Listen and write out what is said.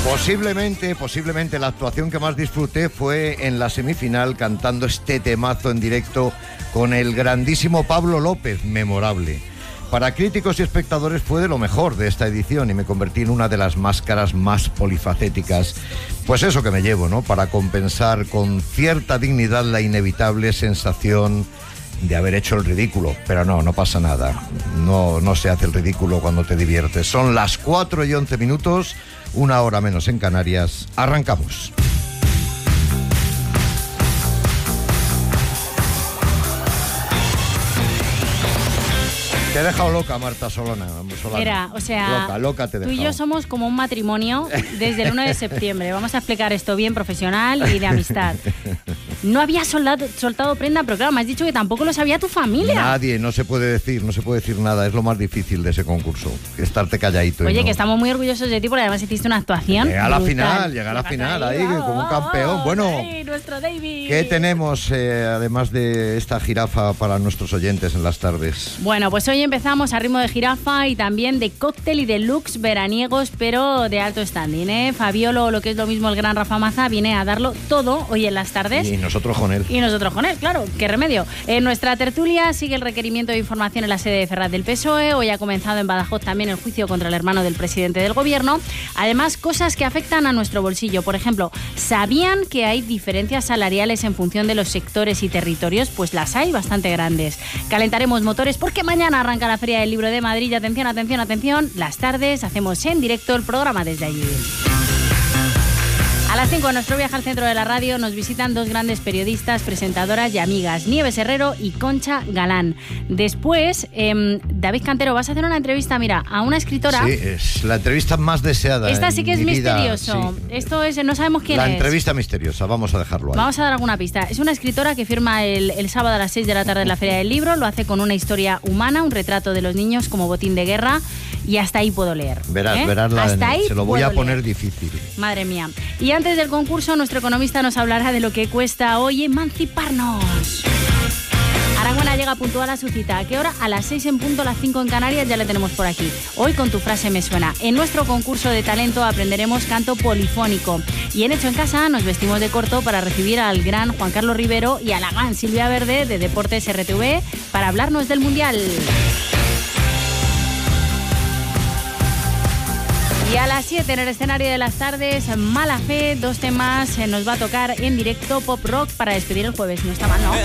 Posiblemente la actuación que más disfruté fue en la semifinal cantando este temazo en directo con el grandísimo Pablo López, memorable. Para críticos y espectadores fue de lo mejor de esta edición y me convertí en una de las máscaras más polifacéticas. Pues eso que me llevo, ¿no? Para compensar con cierta dignidad la inevitable sensación de haber hecho el ridículo. Pero no pasa nada. No se hace el ridículo cuando te diviertes. Son las 4:11, 1 hora menos en Canarias. Arrancamos. Te he dejado loca, Marta Solana. Mira, o sea, loca te he tú dejado. y yo somos como un matrimonio desde el 1 de septiembre. Vamos a explicar esto bien profesional y de amistad. No había soltado prenda, pero claro, me has dicho que tampoco lo sabía tu familia. Nadie, no se puede decir nada. Es lo más difícil de ese concurso, estarte calladito. Oye, y no. Que estamos muy orgullosos de ti porque además hiciste una actuación Llega a la brutal. final, ahí, como un campeón. Bueno, ¡Ay, nuestro David! ¿qué tenemos, además de esta jirafa, para nuestros oyentes en las tardes? Bueno, pues hoy empezamos a ritmo de jirafa y también de cóctel y de looks veraniegos, pero de alto standing, ¿eh? Fabiolo, o lo que es lo mismo el gran Rafa Maza, viene a darlo todo hoy en las tardes. Y nosotros con él. Claro, qué remedio. En nuestra tertulia sigue el requerimiento de información en la sede de Ferraz del PSOE. Hoy ha comenzado en Badajoz también el juicio contra el hermano del presidente del gobierno. Además, cosas que afectan a nuestro bolsillo. Por ejemplo, ¿sabían que hay diferencias salariales en función de los sectores y territorios? Pues las hay bastante grandes. Calentaremos motores porque mañana arranca la Feria del Libro de Madrid. Atención, las tardes hacemos en directo el programa desde allí. A las 5 en nuestro viaje al centro de la radio nos visitan dos grandes periodistas, presentadoras y amigas, Nieves Herrero y Concha Galán. Después, David Cantero, vas a hacer una entrevista, mira, a una escritora. Sí, es la entrevista más deseada. Esta sí que es misterioso. Sí. Esto es, no sabemos quién La es. entrevista misteriosa, vamos a dejarlo ahí. Vamos a dar alguna pista. Es una escritora que firma el sábado a las 6 de la tarde en la Feria del Libro. Lo hace con una historia humana, un retrato de los niños como botín de guerra. Y hasta ahí puedo leer. Verás hasta ahí se lo voy a poner leer. difícil. Madre mía. Y antes del concurso, nuestro economista nos hablará de lo que cuesta hoy emanciparnos. Arangüena llega puntual a su cita. ¿A qué hora? A las 6 en punto, las 5 en Canarias, ya le tenemos por aquí. Hoy con tu frase me suena. En nuestro concurso de talento aprenderemos canto polifónico. Y en Hecho en Casa nos vestimos de corto para recibir al gran Juan Carlos Rivero y a la gran Silvia Verde de Deportes RTV para hablarnos del Mundial. Y a las 7 en el escenario de las tardes, Mala Fe, 2 temas, nos va a tocar en directo pop rock para despedir el jueves. No está mal, ¿no?